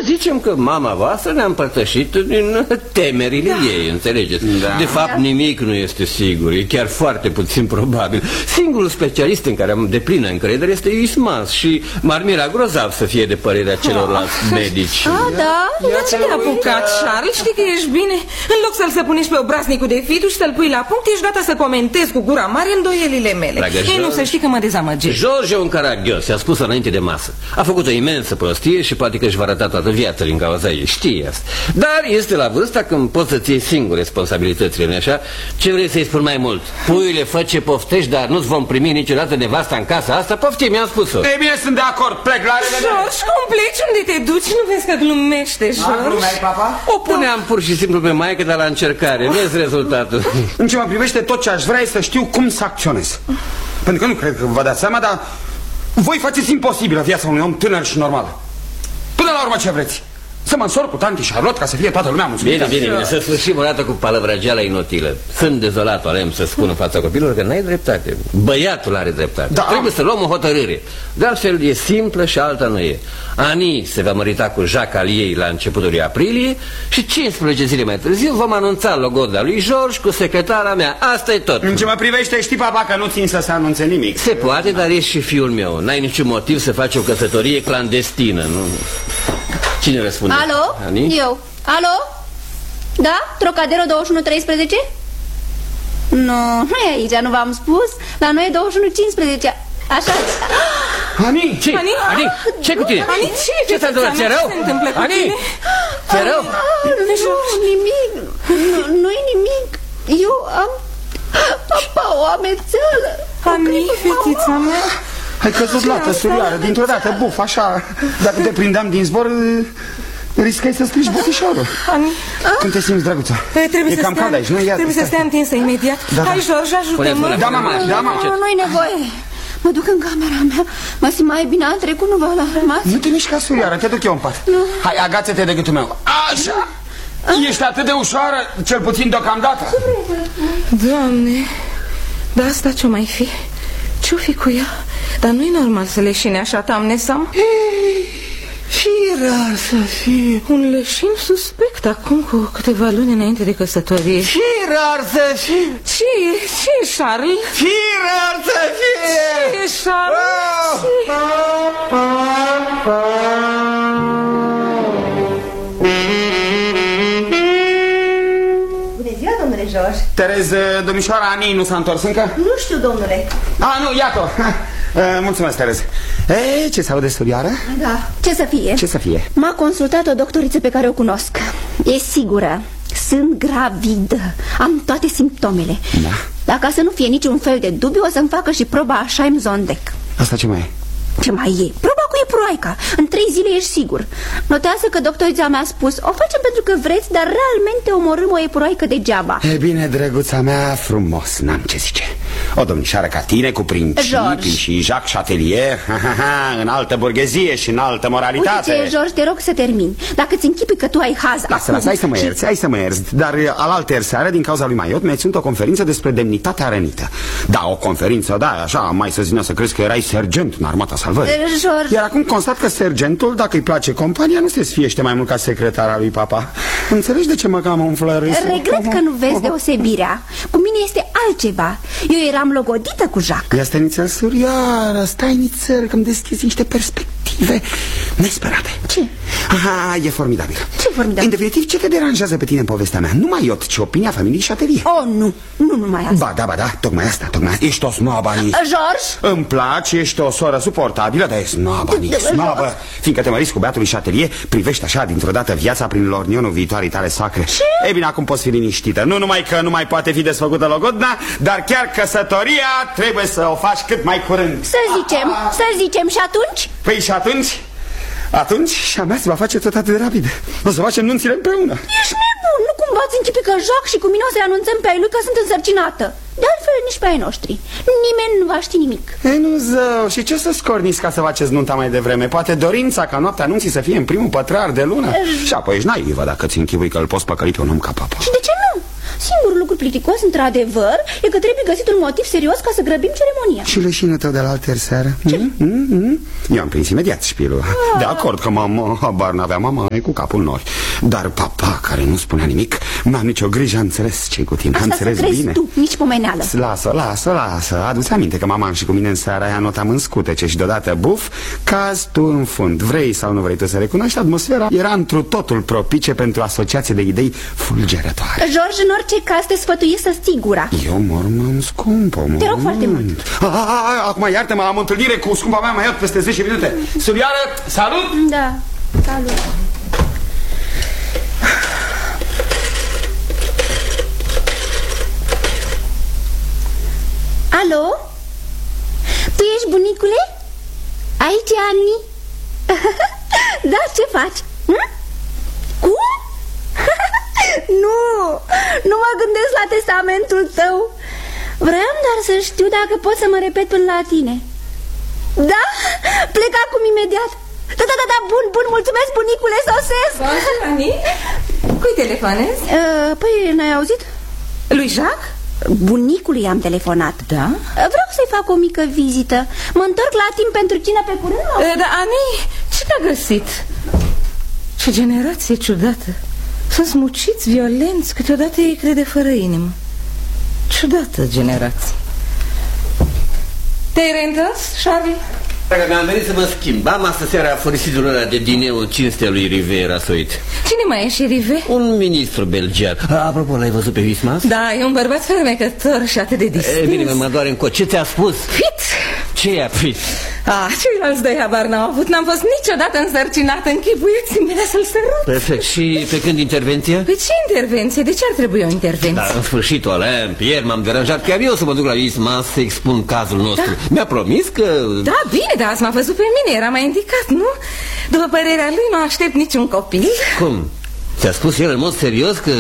zicem că mama voastră ne-a împărtășit din temerile ei, înțelegeți? De fapt, nimic nu este sigur, e chiar foarte puțin probabil. Singurul specialist în care am deplină încredere este Ismas și m-ar mira grozav să fie de părerea celorlalți medici. Da? Dar ce te-a apucat, Charles? Știi că ești bine? În loc să-l săpunești pe obraznicul de fitu și să-l pui la punct, ești gata să comentezi cu gura mare îndoielile mele. Ei, nu, să știi că mă dezamăgești. George e un caragios, i-a spus înainte de masă. A făcut o imensă prostie și poate că își va arăta toată viața din cauza ei, știi asta. Dar este la vârsta când poți să-ți iei singur responsabilitățile, nu așa? Ce vrei să-i spun mai mult? Puiule, fă ce poftești, dar nu-ți vom primi niciodată nevasta în casa asta? Poftim, mi-am spus-o. Ei bine, sunt de acord, plec la revedere. George, cum pleci? Unde te duci? Nu vezi că glumește, George? Papa? O puneam pur și simplu pe maică, dar la încercare. Vezi rezultatul. În ce mă privește, tot ce aș vrea e să știu cum să acționez. Pentru că nu cred că vă dați seama, dar voi faceți imposibilă viața unui om tânăr și normal. Până la urmă ce vreți? Să mă însor cu tanti Charlotte ca să fie toată lumea mulțumită. Bine, să sfârșim o dată cu palăvrăgeala inutilă. Sunt dezolat, Alem, să spun în fața copilor că n-ai dreptate. Băiatul are dreptate. Da. Trebuie să luăm o hotărâre. De altfel e simplă și alta nu e. Ani se va mărita cu Jacques al ei la începutul lui aprilie și 15 zile mai târziu vom anunța logoda lui George cu secretara mea. Asta e tot. În ce mă privește, știi, papa, că nu țin să se anunțe nimic. Se poate, dar ești și fiul meu. N-ai niciun motiv să faci o căsătorie clandestină, nu? Cine răspunde? Alo? Ani? Eu. Alo? Da? Trocadero 2113? Nu e aici, nu v-am spus. La noi e 2115. Așa. Ani? Ce? Ani? Ce cu tine? Ani, ce s-a întâmplat? Ți-e rău? Ani? Ți-e rău? Nu, nimic. Nu-i nimic. Eu am o amețeală. Ani, fetița mea. Ai căzut lată, surioară, dintr-o dată, buf, așa. Dacă te prindeam din zbor, riscai să strici bofișorul. Ani? Cum te simți, drăguța? Trebuie e cam cald aici, nu? Trebuie să stea întinsă imediat. Hai, George, ajută-mă. Da, mama, da, mama. Nu-i nevoie. Mă duc în camera mea. Mă simt mai bine, am trecut, nu vă alarmați? Nu te mișca, surioară, te duc eu în pat. Hai, agață-te de gâtul meu. Așa. Ești atât de ușoară, cel puțin deocamdată. Doamne, dar asta ce-o mai fi? Ce-o fi cu ea? Dar nu-i normal să leșine așa, Doamne, Sam? Și rar să fie. Un leșin suspect acum cu câteva luni înainte de căsătorie. Și rar să fie. Ce, Charles? Și rar să fie. Ce, Charles? Bună ziua, domnule George. Terez, domnișoara Ani nu s-a întors încă? Nu știu, domnule. Nu, iată. Mulțumesc, Terez. Ce s-aude, surioară? Da, ce să fie? Ce să fie? M-a consultat o doctoriță pe care o cunosc. E sigură. Sunt gravidă. Am toate simptomele. Da. Dacă să nu fie niciun fel de dubiu, o să-mi facă și proba Scheim-Zondek. Asta ce mai e? Ce mai e? Proba cu epuroaica. În 3 zile ești sigur. Notează că doctorița mea a spus: o facem pentru că vreți, dar realmente omorâm o epuroaică degeaba. E bine, drăguța mea, frumos, n-am ce zice. O domnișoară ca tine, cu principii George. și Jacques Chatelier, în altă burghezie și în altă moralitate. Uite, George, te rog să termin. Dacă ți închipui că tu ai haz Lasă, hai să mă ierți, hai să mă ierți. Dar alaltăieri seară, din cauza lui Maiot, mi-ai ținut o conferință despre demnitatea rănită. Da, o conferință, da, așa, mai să zină să crezi că erai sergent în armata salvării. George. Iar acum constat că sergentul, dacă îi place compania, nu se sfiește mai mult ca secretara lui papa. Înțelegi de ce mă cam umflă râsul? Regret că nu vezi deosebirea. Cu mine este altceva. Eu eram logodită cu Jacques. Ia stai nițel, surioară, stai nițel, că-mi deschizi niște perspective nesperate. Ce? Aha, e formidabil. Ce formidabil? În definitiv, ce te deranjează pe tine în povestea mea? Nu Maiot, ci opinia familiei Chatelier. Oh, nu, nu numai asta. Ba, da, tocmai asta. Ești o snobă, Ani. George? Îmi place, ești o soră suportabilă, dar e snobă, Ani, snobă. Fiindcă te măriți cu băiatul lui Chatelier, privești așa dintr-o dată viața prin lornionul viitoarei tale sacre. Ce? Ei bine, acum poți fi liniștită. Nu numai că nu mai poate fi desfăcută logodna, dar chiar căsătoria trebuie să o faci cât mai curând. Să zicem și atunci? Păi și atunci? Atunci și a mea se va face tot atât de rapid. O să facem nunțile împreună. Ești nebun, nu cumva ți închipi că Jacques și cu mine o să-i anunțăm pe ai lui că sunt însărcinată. De altfel nici pe ai noștri. Nimeni nu va ști nimic. Ei, nu, zău, și ce să scorniți ca să faceți nunta mai devreme? Poate dorința ca noaptea anunții să fie în primul pătrar de lună. Și apoi ești naivă dacă ți închipui că îl poți păcăli pe un om ca papa. Și de ce nu? Singurul lucru plicticos, într-adevăr, e că trebuie găsit un motiv serios ca să grăbim ceremonia. Și leșinul tău de la alter seară? Eu am prins imediat șpilul. De acord că mama, habar n-avea mama, e cu capul nori. Dar papa, care nu spunea nimic, n-am nicio grijă, a înțeles ce-i cu tine. Asta să crezi bine. Tu, nici pomeneală. Lasă. Adu-ți aminte că mama și cu mine în seara aia notam în scutece și deodată, buf, cazi tu în fund. Vrei sau nu vrei tu să recunoști, atmosfera era întru totul propice pentru asociație de idei fulgerătoare. George, în orice caz te sfătuiesc să ții gura. Eu mormânt scumpă, te rog foarte mult. Acum iartă-mă, am o întâlnire cu scumpa mea mai iau peste 10 minute. Surioară, salut! Da, salut. Alo? Tu ești bunicule? Aici e Ani. Da, ce faci? Cum? Nu mă gândesc la testamentul tău. Vreau doar să știu dacă pot să mă repet până la tine. Da? Plec acum imediat. Da, bun, mulțumesc, bunicule, sosesc. Ani? Cui telefonezi? Păi, n-ai auzit? Lui Jacques? Bunicului am telefonat. Da? Vreau să-i fac o mică vizită. Mă întorc la timp pentru cină pe curând. Da, Ani, ce te-a găsit? Ce generație ciudată. Sunt smuciți, violenți, câteodată ei crede fără inimă. Ciudată generație. Te-ai reîntors, Charlie? Dacă mi-am venit să mă schimb. Am astă seara furisidul ăla de dineu în cinstea lui Rivera Soit. Cine mai e și Rive? Un ministru belgian. Apropo, l-ai văzut pe Wismas? Da, e un bărbat fermecător și atât de distins. Bine, mă doare în cot. Ce ți-a spus? Fit! Ce i-a fit? Ceilalți doi habar n-au avut. N-am fost niciodată însărcinată. Închipuiți-mi să-l sărut. Perfect. Și pe când intervenție? Pe ce intervenție? De ce ar trebui o intervenție? Da, în sfârșit, Olimp, ieri m-am deranjat chiar eu să mă duc la Wismas să expun cazul nostru. Da. Mi-a promis că... Da, bine, dar azi m-a văzut pe mine. Era mai indicat, nu? După părerea lui, nu aștept niciun copil. Cum? Ți-a spus el în mod serios că...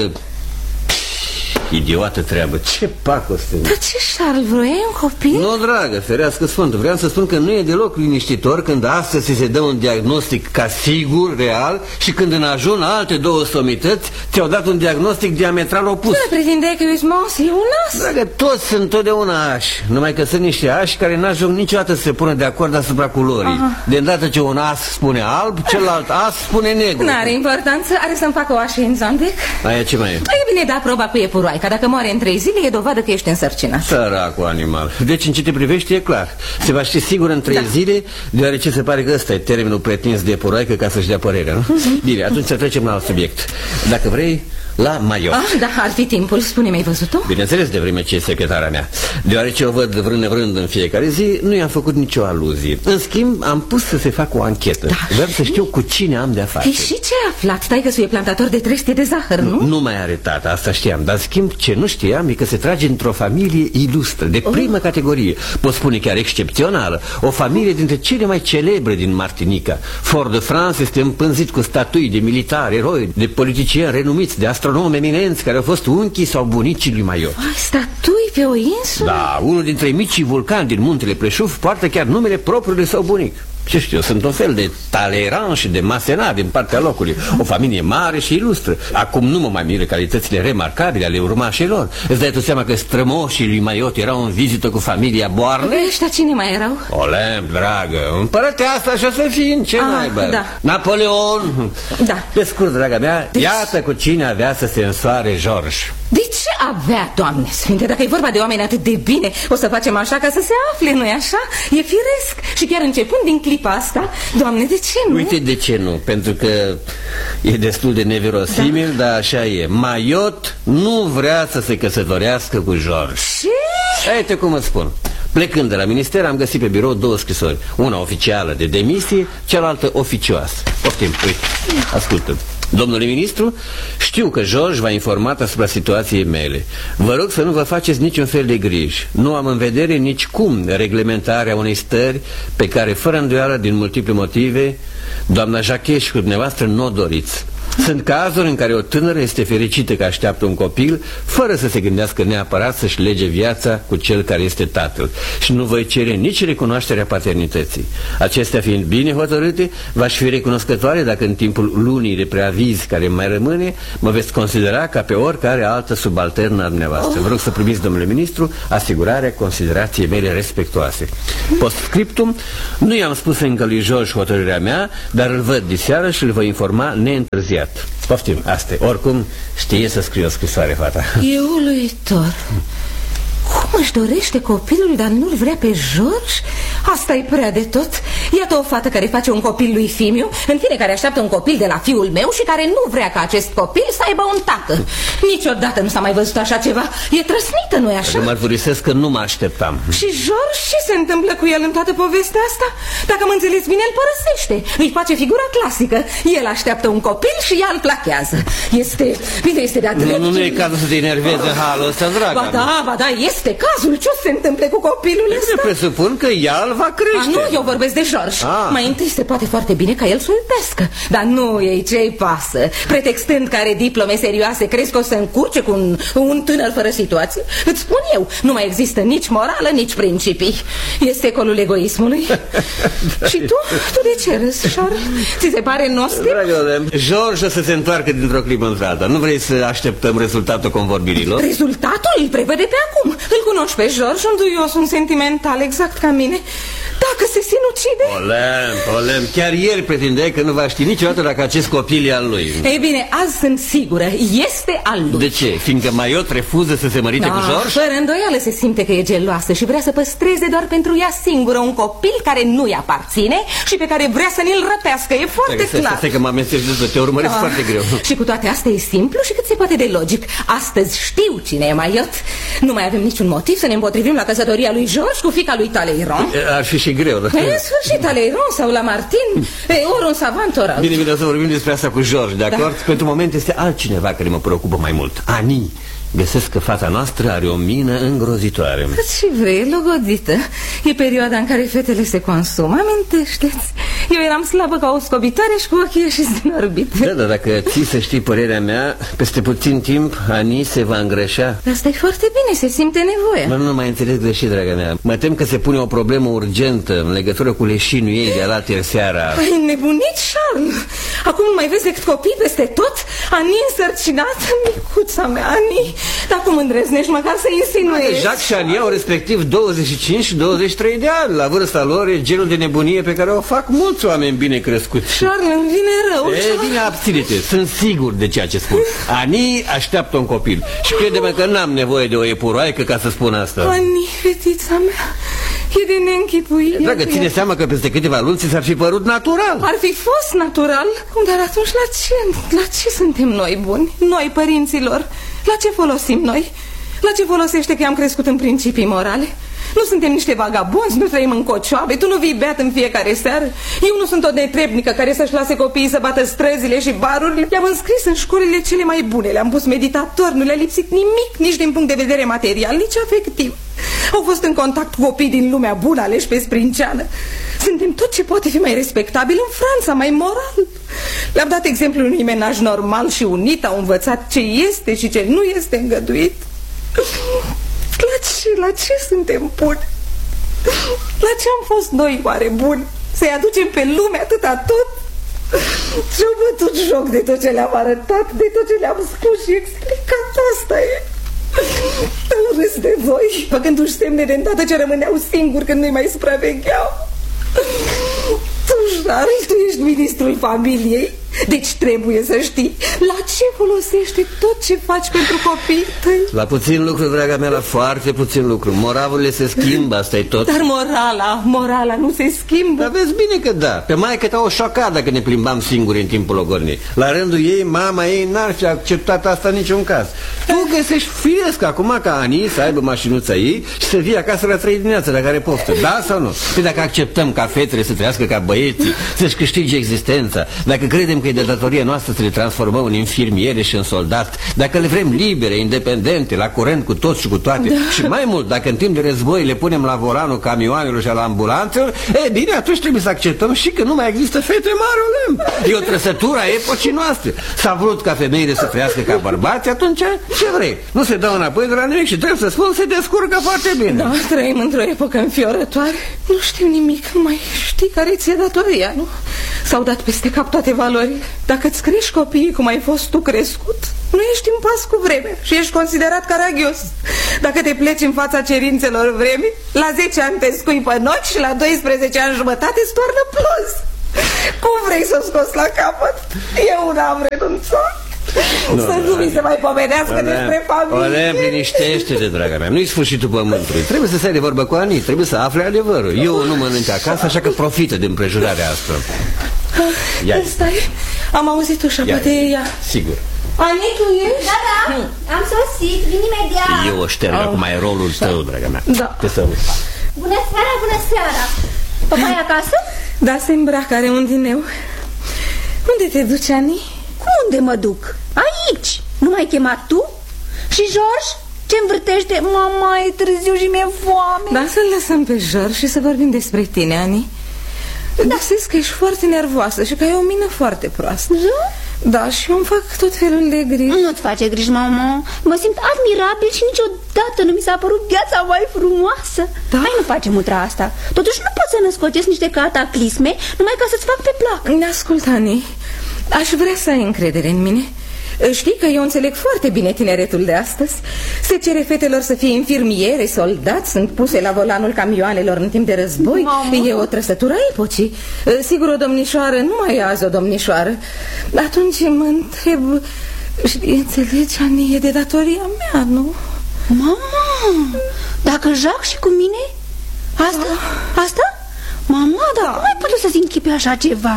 Idiotă treabă, ce pacoste. Dar ce, Charles, vroiai un copil? Nu, dragă, ferească Sfântul. Vreau să spun că nu e deloc liniștitor când astăzi se dă un diagnostic ca sigur, real, și când în ajun alte două somități ți-au dat un diagnostic diametral opus. Nu pretindeai că Wismas e un as? Dragă, toți sunt întotdeauna ași. Numai că sunt niște ași care n-ajung niciodată să se pună de acord asupra culorii. De îndată ce un as spune alb, celălalt as spune negru. N-are importanță, are să-mi facă o așă în Zandec. Aia ce mai e? E bine, da, proba cu iepuroaica. Dacă moare în 3 zile, e dovadă că ești însărcinat. Săracul animal. Deci în ce te privește e clar. Se va ști sigur în 3 zile, deoarece se pare că ăsta e termenul pretins de iepuroaică ca să-și dea părerea, nu? Bine, atunci să trecem la alt subiect. Dacă vrei, la Maiot. Da, ar fi timpul. Spune-mi, ai văzut-o? Bineînțeles, de vreme ce e secretara mea. Deoarece o văd vrând în fiecare zi, nu i-am făcut nicio aluzie. În schimb, am pus să se facă o anchetă. Vreau să știu cu cine am de-a face. Și ce ai aflat? Stai că e plantator de trestie de zahăr, nu? Nu mai are tata, asta știam. Dar în schimb, ce nu știam e că se trage într-o familie ilustră, de primă categorie. Pot spune chiar excepțională. O familie dintre cele mai celebre din Martinica. Fort-de-France este împânzit cu statui de militari, eroi, de politicieni renumiți, de astronomi eminenți care au fost unchii sau bunicii lui Maiot. Statui pe o insulă? Da, unul dintre micii vulcani din muntele Preșuf poartă chiar numele propriului său bunic. Ce știu, sunt un fel de Talleyrand și de Massenat din partea locului. O familie mare și ilustră. Acum nu mă mai miră calitățile remarcabile ale urmașilor. Îți dai tu seama că strămoșii lui Maiot erau în vizită cu familia Boarne? Ăștia cine mai erau? Olimp, dragă, împărăteasa așa să fie, în ce naibă? Da. Napoleon. Da. Pe scurt, draga mea, iată cu cine avea să se însoare George. De ce avea, Doamne Sfinte? Dacă e vorba de oameni atât de bine, o să facem așa ca să se afle, nu-i așa? E firesc. Și chiar începând din clipa asta, Doamne, de ce nu? Uite de ce nu, pentru că e destul de neverosimil, dar așa e. Maiot nu vrea să se căsătorească cu George. Ce? Uite cum îți spun. Plecând de la minister, am găsit pe birou 2 scrisori. Una oficială de demisie, cealaltă oficioasă. Poftim, uite, ascultă. Domnule ministru, știu că George v-a informat asupra situației mele. Vă rog să nu vă faceți niciun fel de griji. Nu am în vedere nici cum reglementarea unei stări pe care, fără îndoială, din multiple motive, doamna Jacques și cu dumneavoastră nu o doriți. Sunt cazuri în care o tânără este fericită că așteaptă un copil, fără să se gândească neapărat să-și lege viața cu cel care este tatăl. Și nu voi cere nici recunoașterea paternității. Acestea fiind bine hotărâte, v-aș fi recunoscătoare dacă în timpul lunii de preaviz care mai rămâne, mă veți considera ca pe oricare altă subalternă a dumneavoastră. Vă rog să primiți, domnule ministru, asigurarea considerației mele respectuoase. Postscriptum, nu i-am spus încă lui George hotărârea mea, dar îl văd diseară și îl voi informa neîntârziat. Poftim, asta e. Oricum știe să scrie o scrisoare, fata. E uluitor. Cum își dorește copilul, dar nu-l vrea pe George? Asta e prea de tot. Iată o fată care face un copil lui Fimiu, în fine care așteaptă un copil de la fiul meu și care nu vrea ca acest copil să aibă un tată. Niciodată nu s-a mai văzut așa ceva. E trăsnită, nu-i așa? Mă mărturisesc că nu mă așteptam. Și George, ce se întâmplă cu el în toată povestea asta? Dacă mă înțeles bine, îl părăsește. Îi face figura clasică. El așteaptă un copil și ea îl plachează. Este de adrept. Nu e cazul să te enervezi în halul ăsta, dragă. Ba da, este cazul. Ce se întâmplă cu copilul ăsta? Eu presupun că ea îl va crește. Nu, eu vorbesc de George. Mai întâi se poate foarte bine ca el să-l iubească. Dar nu ei ce-i pasă. Pretextând că are diplome serioase, crezi că o să încurce cu un tânăr fără situație? Îți spun eu, nu mai există nici morală, nici principii. E secolul egoismului. Și tu de ce râzi, Charles? Ți se pare nostim? Dragă, George o să se întoarcă dintr-o clipă într-alta. Nu vrei să așteptăm rezultatul convorbirilor? Rezultatul îl prevede pe acum. Îl cunoști pe George, un duios, un sentimental, exact ca mine. Dacă se sinucide... Olem, chiar ieri pretindea că nu va ști niciodată dacă acest copil e al lui. Ei bine, azi sunt sigură, este al lui. De ce? Fiindcă Maiot refuză să se mărite cu George? Fără îndoială se simte că e geloasă și vrea să păstreze doar pentru ea singură un copil care nu-i aparține și pe care vrea să ne-l răpească, e foarte clar. Stai că mă amesteci de te urmăresc foarte greu. Și cu toate astea e simplu și cât se poate de logic. Astăzi știu cine e Maiot. Nu mai avem niciun motiv să ne împotrivim la căsătoria lui George cu fiica lui Talleyrand. Ar fi și greu. În sfârșit, Talleyrand sau la Martin, ori un savant, ori alt. Bine, o să vorbim despre asta cu George, de acord? Da. Pentru moment este altcineva care mă preocupă mai mult. Ani. Găsesc că fata noastră are o mină îngrozitoare. Cât și vrei, logodită. E perioada în care fetele se consumă, amintește-ți. Eu eram slabă ca o scobitoare și cu ochii ieșiți din orbită. Da, dacă ții să știi părerea mea, peste puțin timp Ani se va îngrășa. Asta e foarte bine, se simte nevoie. Nu mai înțeleg greșit, draga mea. Mă tem că se pune o problemă urgentă în legătură cu leșinul ei de alaltăieri seara. Ai nebunit, Charles? Acum nu mai vezi decât copii peste tot? Ani însărcinată, micuța mea, Ani. Dar cum îndrăznești măcar să insinuezi? Jacques și Ani au respectiv 25 și 23 de ani. La vârsta lor e genul de nebunie pe care o fac mulți oameni bine crescuți. Charles, îmi vine rău. Bine, abține-te, sunt sigur de ceea ce spun. Ani așteaptă un copil și crede-mă că n-am nevoie de o epuroaică ca să spun asta. Ani, fetița mea, e de neînchipuit. Dragă, ține seama că peste câteva luni ți s-ar fi părut natural. Ar fi fost natural? Dar atunci la ce suntem noi buni? Noi, părinților? La ce folosim noi? La ce folosește că am crescut în principii morale? Nu suntem niște vagabonzi, nu trăim în cocioabe. Tu nu vii beat în fiecare seară. Eu nu sunt o netrebnică care să-și lase copiii să bată străzile și barurile. Le-am înscris în școlile cele mai bune. Le-am pus meditatori, nu le-a lipsit nimic, nici din punct de vedere material, nici afectiv. Au fost în contact cu copii din lumea bună, aleși pe sprinceană. Suntem tot ce poate fi mai respectabil în Franța, mai moral. Le-am dat exemplul unui menaj normal și unit. Au învățat ce este și ce nu este îngăduit. La ce suntem buni? La ce am fost noi oare buni? Să-i aducem pe lume atâta tot? Și-au bătut joc de tot ce le-am arătat, de tot ce le-am spus și explicat. Asta e. Îl râs de voi, făcându-și semne de îndată ce rămâneau singuri când nu-i mai supravegheau. Tu, Charles, tu ești ministrul familiei, deci trebuie să știi la ce folosește tot ce faci pentru copiii tăi. La puțin lucru, draga mea, la foarte puțin lucru. Moralurile se schimbă, asta e tot. Dar morala nu se schimbă. Dar vezi bine că da. Pe maică ta o șoca dacă ne plimbam singuri în timpul ogornii. La rândul ei, mama ei n-ar fi acceptat asta în niciun caz. Tu găsești firesc acum ca Ani să aibă mașinuța ei și să fie acasă la 3 dimineața dacă are poftă. Da sau nu? Păi dacă acceptăm ca fetele să trăiască ca băieții, să-și câștige existența, dacă credem că e de datoria noastră să le transformăm în infirmiere și în soldați, dacă le vrem libere, independente, la curent cu toți și cu toate, și mai mult, dacă în timp de război le punem la volanul camioanelor și al ambulanțelor, e bine, atunci trebuie să acceptăm și că nu mai există fete mari, Olem. E o trăsătură a epocii noastre. S-a vrut ca femeile să trăiască ca bărbați, atunci ce vrei? Nu se dau înapoi de la nimic și trebuie să spun, se descurcă foarte bine. Da, trăim într-o epocă înfiorătoare. Nu știu nimic, nu mai știi care ți-e datoria, nu? S-au dat peste cap toate valorile. Dacă îți crești copiii cum ai fost tu crescut, nu ești în pas cu vremea și ești considerat caragios. Dacă te pleci în fața cerințelor vremii, la 10 ani te scui pe noci și la 12 ani jumătate îți toarnă plus. Cum vrei să o scoți la capăt? Eu n-am renunțat. Să nu mi se mai pomenească despre familie. Olem, liniștește-te, draga mea. Nu-i sfârșitul pământului. Trebuie să stai de vorbă cu Ani, trebuie să afle adevărul. Eu nu mănânc acasă, așa că profită de împrejurarea asta. Stai, am auzit ușa, poate e ea. Sigur. Ani, tu ești? Da, am sosit, vin imediat. Eu o șterg acum, e rolul tău, draga mea. Da. Te sărut. Bună seara, bună seara. Papa e acasă? Da, se îmbracă, are un dineu. Unde te duci, Ani? Cum unde mă duc? Aici. Nu m-ai chemat tu? Și George? Ce învârtește? Mama, e târziu și mi-e foame. Da, să-l lăsăm pe George și să vorbim despre tine, Ani. Găsesc că ești foarte nervoasă și că ai o mină foarte proastă. Da, și eu îmi fac tot felul de griji. Nu-ți face griji, mama. Mă simt admirabil și niciodată nu mi s-a părut viața mai frumoasă. Da? Hai, nu facem utra asta. Totuși nu pot să născocesc niște cataclisme numai ca să-ți fac pe plac. Ascultă, Ani, aș vrea să ai încredere în mine. Știi că eu înțeleg foarte bine tineretul de astăzi. Se cere fetelor să fie infirmiere, soldați, sunt puse la volanul camioanelor în timp de război. Mama. E o trăsătură a epocii. Sigur, o domnișoară nu mai e azi o domnișoară. Atunci mă întreb, înțelegi, Ani, e de datoria mea, nu? Mama, dacă joc și cu mine? Asta? Asta? Mama, dar cum ai putut să-ți închipi așa ceva?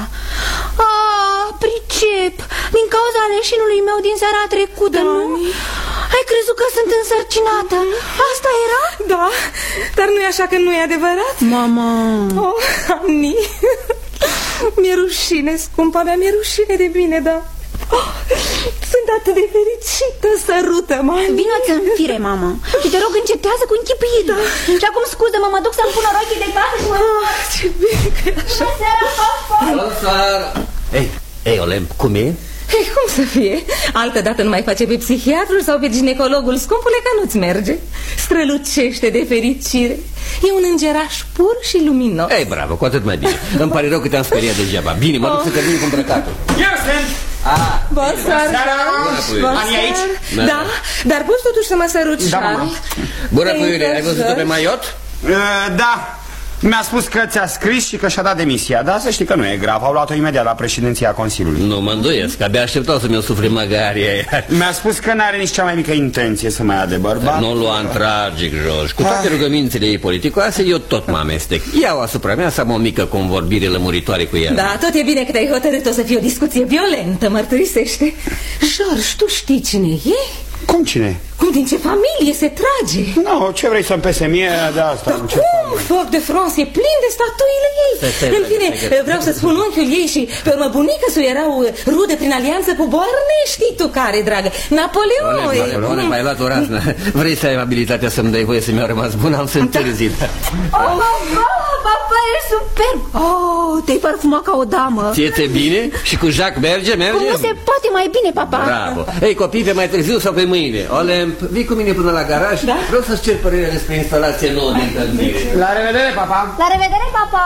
Pricep, din cauza leșinului meu din seara trecută, nu? Ai crezut că sunt însărcinată? Asta era? Da, dar nu e așa că nu e adevărat? Mama! Oh, Ani, mi-e rușine, scumpa mea, mi-e rușine de bine, da. Sunt atât de fericită, sărută-mă. Vino-ți în fire, mama. Și te rog, încetează cu închipuirea. Și acum scuză-mă, mă duc să-mi pun rochii de casă și mă... Ce bine că e așa. Bună seara, papa! Bună seara! Ei, Olem, cum e? Ei, cum să fie? Altădată nu mai face pe psihiatrul sau pe ginecologul, scumpule, că nu-ți merge. Strălucește de fericire. E un îngeraș pur și luminos. Ei, bravo, cu atât mai bine. Îmi pare rău că te-am speriat degeaba. Bine, mă duc să termin cu îmbrăcatul. Eu sunt! Bună seara! Ani aici? Da, dar poți totuși să mă săruți, Da, mama. Bună, puiule, ai văzut-o pe Maiot? Da. Mi-a spus că ți-a scris și că și-a dat demisia. Dar să știi că nu e grav. Au luat-o imediat la președinția Consiliului. Nu mă îndoiesc, abia așteptau să mi-o sufle măgaria. Mi-a spus că n-are nici cea mai mică intenție să mă ia de bărbat. Nu lua în tragic, George. Cu toate rugămințele ei politicoase, eu tot mă amestec. Iau asupra mea să am o mică convorbire lămuritoare cu ea. Da, tot e bine că te-ai hotărât, o să fie o discuție violentă, mărturisește. George, tu știi cine e? Cum cine? Cum, din ce familie se trage? Nu, ce vrei să-mi pese mie de asta? Dar cum? Foc de France e plin de statuile ei. În fine, vreau să spun unchiul ei și pe urmă bunica su erau rude prin alianță cu Boarne. Știi tu care, dragă? Napoleon. Napoleon, m-ai luat o raznă. Vrei să ai amabilitatea să-mi dai voie să mi-au rămas bun? Am să întârzit. Papa, ești superb. Te-ai parfumat ca o damă. Ție-ți bine? Și cu Jacques merge? Cum nu se poate mai bine, papa? Bravo. Ei, copii, pe mai târziu sau pe mâine? Olem, vii cu mine până la garaj? Da? Vreau să-ți cer părerea despre instalație nouă de încălzire. La revedere, papa. La revedere, papa.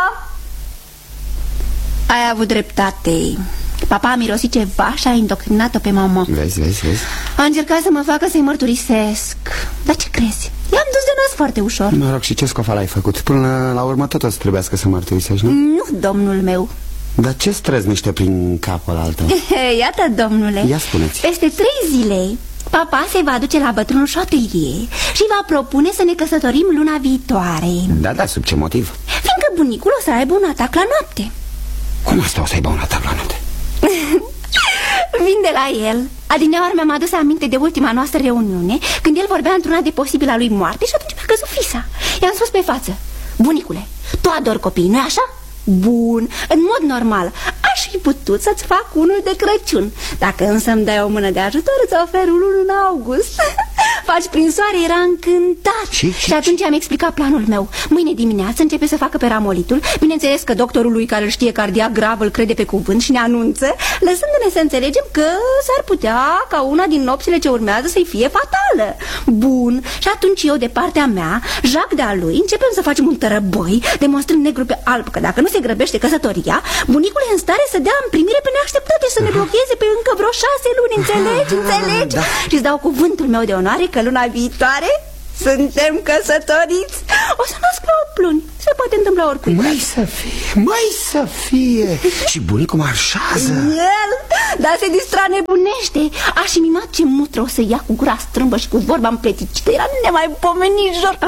Ai avut dreptate. Papa a mirosit ceva și a indoctrinat-o pe mama. Vezi. A încercat să mă facă să-i mărturisesc. Dar ce crezi? I-am dus de nas foarte ușor. Mă rog, și ce scofală ai făcut? Până la urmă tot o să trebuiască să mărturisești, nu? Nu, domnul meu. Dar ce străzniște prin capul altă? Iată, domnule. Ia spuneți. Peste 3 zile papa se va duce la bătrânul șotelie și va propune să ne căsătorim luna viitoare. Da, sub ce motiv? Fiindcă bunicul o să aibă un atac la noapte. Cum asta o să aibă un atac la noapte? Vin de la el. Adineaori mi-am adus aminte de ultima noastră reuniune, când el vorbea într-una de posibila lui moarte și atunci mi-a căzut fisa. I-am spus pe față: bunicule, tu adori copiii, nu-i așa? Bun, în mod normal aș fi putut să-ți fac unul de Crăciun. Dacă însă îmi dai o mână de ajutor, îți ofer unul în august. Faci prin soare, era încântat. Și atunci am explicat planul meu. Mâine dimineață începe să facă peramolitul. Bineînțeles că doctorul lui, care îl știe cardiac grav, îl crede pe cuvânt și ne anunță, lăsându-ne să înțelegem că s-ar putea ca una din nopțile ce urmează să-i fie fatală. Bun, și atunci eu, de partea mea, Jacques de-a lui, începem să facem un tărăboi, demonstrând negru pe alb că dacă nu se grăbește căsătoria, bunicul e în stare să dea în primire pe neașteptate, să ne blocheze pe încă vreo 6 luni, înțelegi? Da. Și-ți dau cuvântul meu de onoare că luna viitoare suntem căsătoriți. O să nasc la 8 luni. Se poate întâmpla oricum. Mai să fie. Și bunicul marșează. El, dar se distra, nebunește. Aș iminat ce mutră o să ia cu gura strâmbă și cu vorba împleticită. Era nemaipomenit, jur.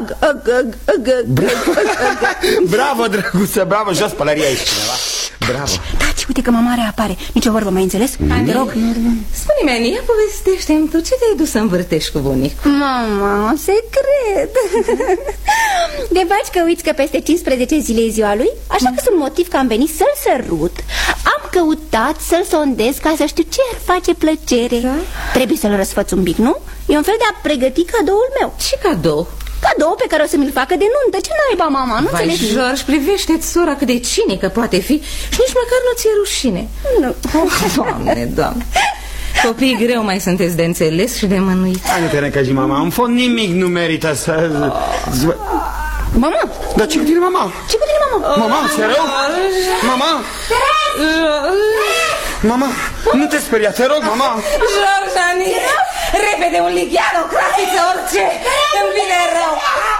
Bravo, drăguță, bravo. Jos pălăria aici cineva. Bravo. Taci, uite că mama reapare. Nici o vorbă, mai înțeles? Te rog. Spune-mi, Ania, povestește-mi tu, ce te-ai dus să învârtești cu bunicul? Mama, secret. De faci că uiți că peste 15 zile e ziua lui? Așa că sunt motiv că am venit să-l sărut. Am căutat să-l sondez ca să știu ce ar face plăcere. Trebuie să-l răsfăț un pic, nu? E un fel de a pregăti cadoul meu. Ce cadou? Cadou pe care o să mi-l facă de nuntă. Ce naiba, mama, nu înțelegi? Vai, George, privește-ți sora cât de cinică poate fi și nici măcar nu ți-e rușine. Nu. Doamne. Copiii greu mai sunteți de înțeles și de mânuit. Hai, nu te necăji, mama, în fond nimic nu merită să... Mama? Dar ce cu tine, mama? Ce cu tine, mama? Mama, ți-e rău? Mama? Mama, nu te speria, te rog, mama. George, Ania, repede un lighean, o cratiță, orice. Îmi vine rău.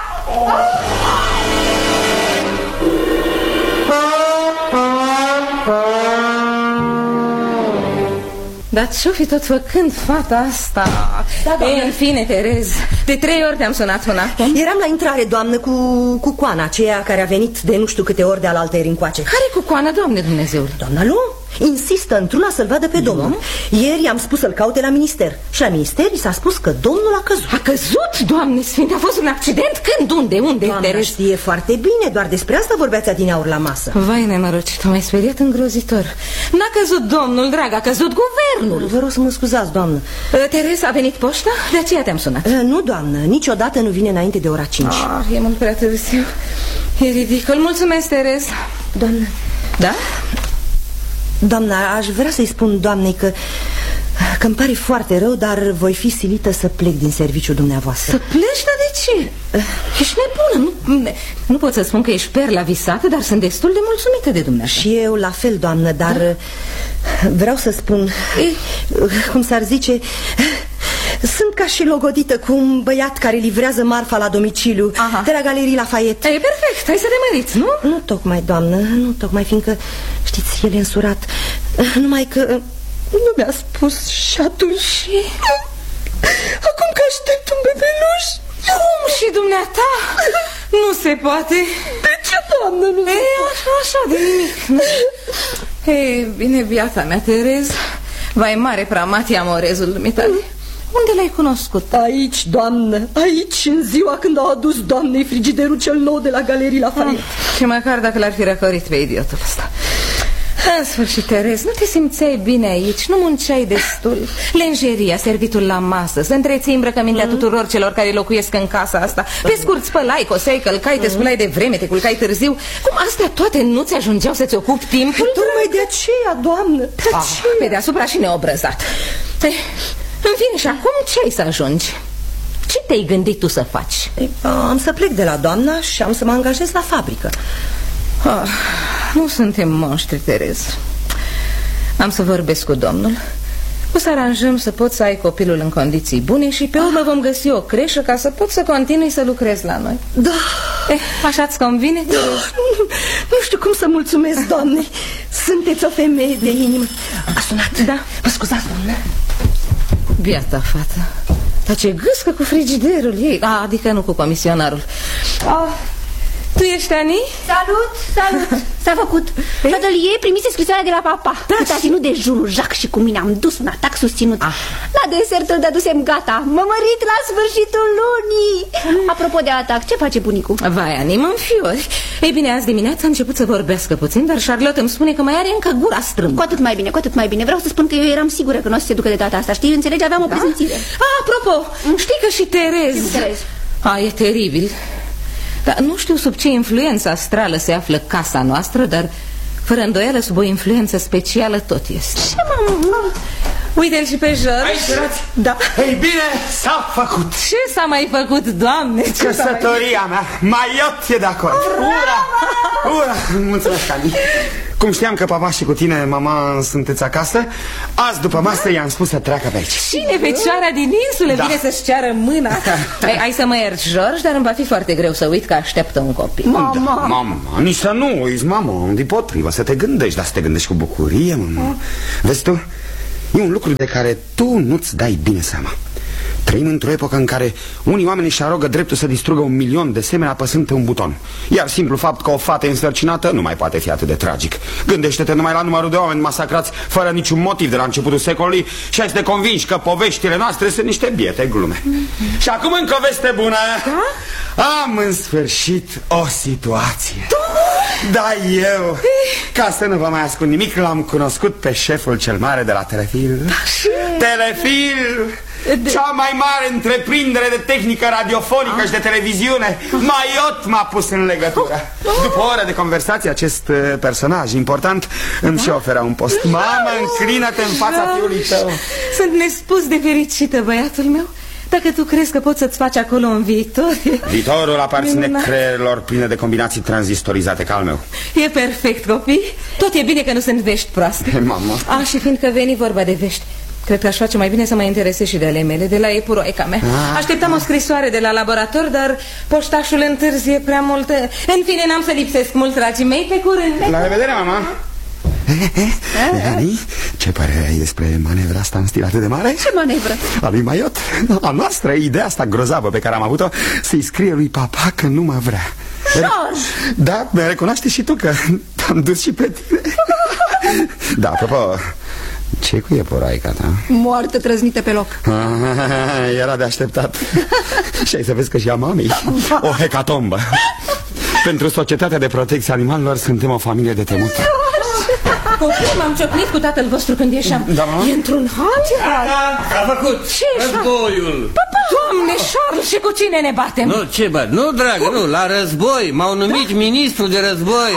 Dar ce-o fi tot făcând fata asta? Ei, în fine, Terez, de 3 ori te-am sunat una. Eram la intrare, doamnă, cu Coana, aceea care a venit de nu știu câte ori de alaltăieri încoace. Care cu Coana, Doamne Dumnezeule? Doamna Lu insistă într-una să-l vadă pe domnul. Ieri i-am spus să-l caute la minister și la minister i s-a spus că domnul a căzut. A căzut? Doamne Sfinte, a fost un accident? Când? Unde? Doamna știe foarte bine, doar despre asta vorbeați adineauri la masă. Vai, nenorocit, m-ai speriat îngrozitor. N-a căzut domnul, drag, a căzut guvernul. Vă rog să mă scuzați, doamnă. Teresa, a venit poșta? De aceea te-am sunat. Nu, doamnă, niciodată nu vine înainte de ora 5. E mult prea târziu. E ridicol. Mulțumesc, Teresa. Doamnă. Da? Doamna, aș vrea să-i spun doamnei că îmi pare foarte rău, dar voi fi silită să plec din serviciul dumneavoastră. Să pleci? Dar de ce? Ești nebună. Nu pot să spun că ești perla visată, dar sunt destul de mulțumită de dumneavoastră. Și eu la fel, doamnă, dar vreau să spun, cum s-ar zice, sunt ca și logodită cu un băiat care livrează marfa la domiciliu. De la Galerii Lafayette. E perfect, hai să ne măriți, nu? Nu tocmai, doamnă, nu tocmai, fiindcă, știți, el e însurat. Numai că nu mi-a spus și atunci. Acum că aștept un bebeluș. Cum și dumneata? Nu se poate. De ce, doamnă, nu se poate? Așa, de nimic. Ei, bine, viața mea, Terez. Vai mare pramati amorezul dumitale. Unde l-ai cunoscut? Aici, doamnă, aici, în ziua când au adus doamnei frigiderul cel nou de la Galerii Lafayette. Și măcar dacă l-ar fi răcorit pe idiotul ăsta. În sfârșit, Terez, nu te simțeai bine aici, nu munceai destul. Lenjeria, servitul la masă, să întreții îmbrăcămintea tuturor celor care locuiesc în casa asta. Pe scurt, spălai, coseai, călcai, te sculai de vreme, te culcai târziu. Cum astea toate nu ți ajungeau să-ți ocupi timpul? Tocmai de aceea, doamnă, de aceea. Pe deasupra și neobrăzat. În fine, și acum ce ai să ajungi? Ce te-ai gândit tu să faci? Am să plec de la doamna și am să mă angajez la fabrică. Nu suntem monștri, Terez. Am să vorbesc cu domnul. O să aranjăm să poți să ai copilul în condiții bune și pe urmă vom găsi o creșă ca să poți să continui să lucrezi la noi. Da. Așa-ți convine? Da. Nu știu cum să mulțumesc, doamne. Sunteți o femeie de inimă. A sunat. Da. Mă scuzați, doamne. Biata fată. Dar ce gâscă cu frigiderul ei. Adică nu cu comisionarul. Tu ești, Ani? Salut, salut. S-a făcut. Tătălie, primise scrisoarea de la papa. Cât a ținut dejunul Jacques și cu mine am dus un atac susținut. La desert îl dădusem gata. M-a mărit la sfârșitul lunii. Apropo de atac, ce face bunicul? Vai, Ani, mă înfiori. Ei bine, azi dimineața a început să vorbească puțin, dar Charlotte îmi spune că mai are încă gura strâmbă. Cu atât mai bine, cu atât mai bine. Vreau să spun că eu eram sigură că nu o să se ducă de data asta. Știi, înțelegi, aveam o presimțire. Apropo, știi că și Terez... E teribil. Dar nu știu sub ce influență astrală se află casa noastră, dar fără îndoială sub o influență specială tot este. Ce, mamă? Uite-l și pe George. Aici? Da. Ei bine, s-a făcut. Ce s-a mai făcut, Doamne? Căsătoria mea. Maiot e de acord. Ura! Mulțumesc, Ani. Cum știam că papa și cu tine, mama, sunteți acasă, azi după masă i-am spus să treacă pe aici. Cine, fecioara din insulă, vine să-și ceară mâna? Hai să mă ierți, George, dar îmi va fi foarte greu să uit că așteaptă un copil. Mama, nici să nu uiți, mamă, dipotrivă, să te gândești, dar să te gândești cu bucurie, mama. Vezi tu, e un lucru de care tu nu-ți dai bine seama. Trăim într-o epocă în care unii oameni își arogă dreptul să distrugă 1 milion de semeni apăsând pe un buton. Iar simplu fapt că o fată însărcinată nu mai poate fi atât de tragic. Gândește-te numai la numărul de oameni masacrați fără niciun motiv de la începutul secolului și ai să te convingi că poveștile noastre sunt niște biete glume. Și acum încă o veste bună. Am în sfârșit o situație. Da, eu, ca să nu vă mai ascund nimic, l-am cunoscut pe șeful cel mare de la Telefilm. Telefilm, cea mai mare întreprindere de tehnică radiofonică și de televiziune. Maiot m-a pus în legătură. După o oră de conversație, acest personaj important îmi și oferea un post. Mamă, înclină-te în fața fiului tău. Sunt nespus de fericită, băiatul meu. Dacă tu crezi că poți să-ți faci acolo un viitor... Viitorul aparține creierilor pline de combinații tranzistorizate, ca al meu. E perfect, copii. Tot e bine că nu sunt vești proaste. Mama. Și fiindcă veni vorba de vești, cred că aș face mai bine să mă interesez și de ale mele, de la epuroica mea. Așteptam o scrisoare de la laborator, dar poștașul întârzie prea mult. În fine, n-am să lipsesc mult, dragii mei, pe curând. La revedere, mama. Ani, ce părere ai despre manevra asta în stil atât de mare? Ce manevră? A lui Maiot, a noastră, ideea asta grozavă pe care am avut-o, să-i scrie lui papa că nu mă vrea. George! Da, recunoaște și tu că te-am dus și pe tine. Da, apropo, ce cu epuroica ta? Moartă trăznită pe loc. Era de așteptat. Și ai să vezi că și a mamei o hecatombă. Pentru Societatea de Protecție Animalelor suntem o familie de temut. Copii, m-am ciocnit cu tatăl vostru când ieșeam. E într-un hal? A făcut războiul. Doamne, Charles, și cu cine ne batem? Nu, ce bat? Nu, dragă, nu, la război. M-au numit ministru de război.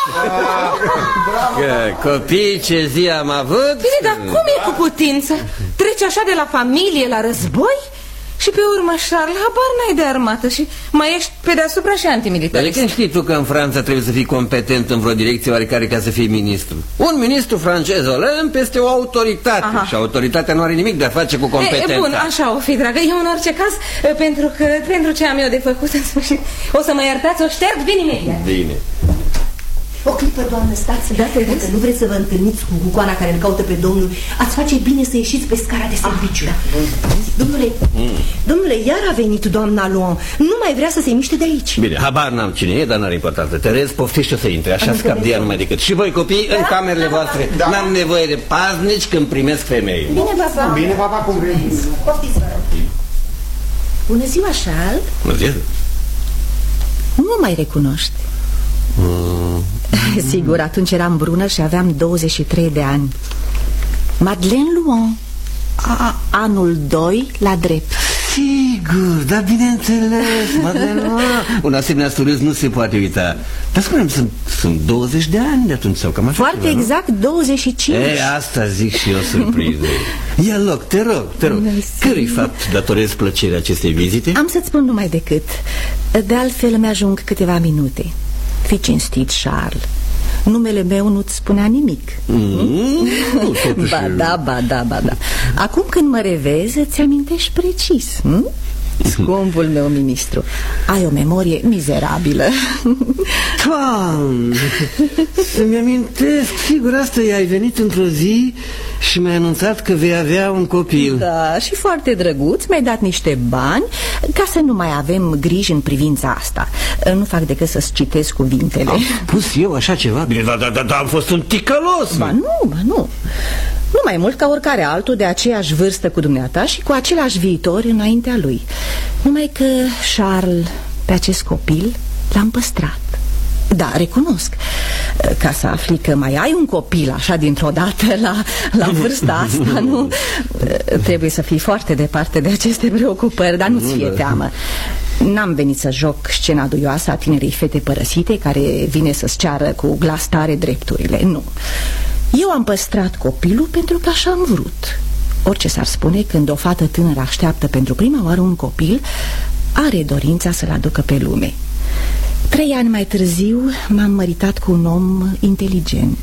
Copii, ce zi am avut. Bine, dar cum e cu putință? Treci așa de la familie la război? Și pe urmă, Charles, habar n-ai de armată și mai ești pe deasupra și antimilitarist. Dar când știi tu că în Franța trebuie să fii competent în vreo direcție oarecare ca să fii ministru? Un ministru francez Olymp este o autoritate. Și autoritatea nu are nimic de a face cu competența. Bun, așa o fi, dragă. Eu în orice caz, pentru ce am eu de făcut în sfârșit, o să mă iertați, o șterg, vin imediat. Bine. O clipă, doamnă, stați. Dacă nu vreți să vă întâlniți cu gugoana care îl caută pe domnul, ați face bine să ieșiți pe scara de serviciu. Domnule, iar a venit doamna Luan. Nu mai vrea să se miște de aici. Bine, habar n-am cine e, dar n-are importanță. Terez, poftește să intre, așa scap de ea numai decât. Și voi, copii, în camerele voastre. N-am nevoie de paznici când primesc femei. Bine, papa. Bine, papa, cum vrei. Poftiți, vă rog. Bună ziua, Charles. Bună ziua. Nu mă mai recunoști. Sigur, atunci eram brună și aveam 23 de ani. Madeleine Luan. Anul 2 la drept. Sigur, dar bineînțeles, Madeleine Luan. Un asemenea studios nu se poate uita. Dar spune-mi, sunt 20 de ani de atunci sau cam așa. Foarte ceva, exact, 25. Asta zic și eu, surpriză. Ia loc, te rog. Cărui fapt datorezi plăcerea acestei vizite? Am să-ți spun numai decât. De altfel mi-ajung câteva minute. Fii cinstit, Charles. Numele meu nu-ți spunea nimic. Ba da. Acum când mă revezi, îți amintești precis. Scumpul meu ministru, ai o memorie mizerabilă. Doamne, să-mi amintesc, sigur, asta ai venit într-o zi și mi-ai anunțat că vei avea un copil. Da, și foarte drăguț, mi-ai dat niște bani ca să nu mai avem griji în privința asta. Nu fac decât să-ți citesc cuvintele. Am spus eu așa ceva? Bine, da, am fost un ticălos. Ba nu. Nu mai mult ca oricare altul de aceeași vârstă cu dumneata și cu același viitor înaintea lui. Numai că Charles, pe acest copil, l-am păstrat. Da, recunosc. Ca să afli că mai ai un copil așa dintr-o dată la vârsta asta, nu? Trebuie să fii foarte departe de aceste preocupări, dar nu-ți fie teamă. N-am venit să joc scena duioasă a tinerei fete părăsite care vine să-ți ceară cu glas tare drepturile. Nu. Eu am păstrat copilul pentru că așa am vrut. Orice s-ar spune, când o fată tânără așteaptă pentru prima oară un copil, are dorința să-l aducă pe lume. 3 ani mai târziu m-am măritat cu un om inteligent.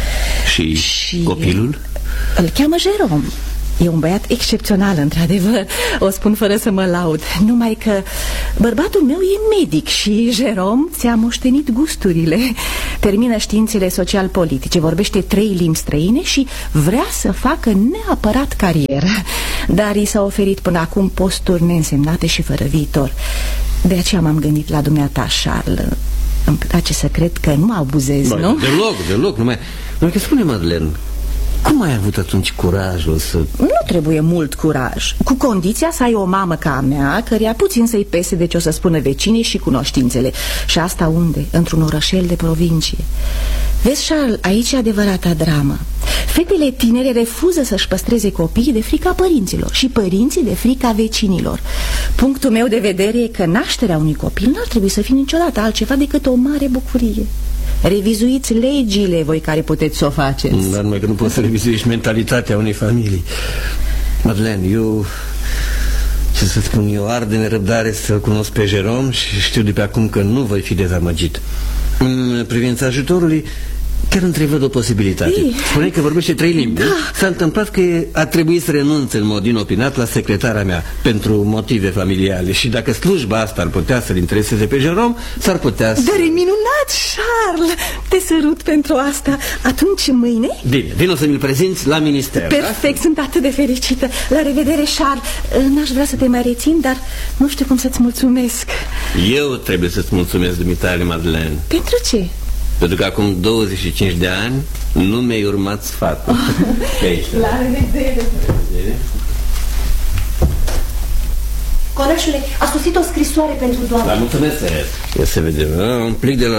Și copilul? Îl cheamă Jerome. E un băiat excepțional, într-adevăr. O spun fără să mă laud. Numai că bărbatul meu e medic și Jerome ți-a moștenit gusturile. Termină științele social-politice, vorbește 3 limbi străine și vrea să facă neapărat carieră. Dar i s-a oferit până acum posturi neînsemnate și fără viitor. De aceea m-am gândit la dumneata, Charles. Îmi place să cred că nu abuzez, nu? Deloc, numai că spune, Madeleine, cum ai avut atunci curajul să... Nu trebuie mult curaj, cu condiția să ai o mamă ca a mea, căreia puțin să-i pese de ce o să spună vecinii și cunoștințele. Și asta unde? Într-un orășel de provincie. Vezi, Charles, aici e adevărata dramă. Fetele tinere refuză să-și păstreze copiii de frica părinților și părinții de frica vecinilor. Punctul meu de vedere e că nașterea unui copil n-ar trebui să fie niciodată altceva decât o mare bucurie. Revizuiți legile, voi care puteți să o faceți. Dar numai că nu poți să revizuiești mentalitatea unei familii. Madeleine, eu... Ce să spun, eu ard de nerăbdare să-l cunosc pe Jerome și știu de pe acum că nu voi fi dezamăgit. În privința ajutorului, chiar întrevăd o posibilitate. Spuneai că vorbește 3 limbi. Da. S-a întâmplat că a trebuit să renunțe în mod inopinat la secretara mea pentru motive familiale. Și dacă slujba asta ar putea să-l intereseze pe Jerome, s-ar putea să... Dar e minunat, Charles! Te sărut pentru asta. Atunci mâine? Bine, vino să mi-l prezinți la minister. Perfect, da? Sunt atât de fericită. La revedere, Charles. N-aș vrea să te mai rețin, dar nu știu cum să-ți mulțumesc. Eu trebuie să-ți mulțumesc, dumitale, Madeleine. Pentru ce? Pentru că acum 25 de ani nu mi-ai urmat sfatul. La revedere. Coleșule, a sosit o scrisoare pentru doamnă. Da, mulțumesc. Ia să vedem. Un plic de la